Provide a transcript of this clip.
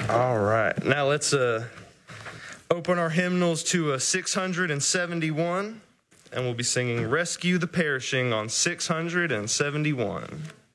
All right. Now let's open our hymnals to 671, and we'll be singing Rescue the Perishing on 671.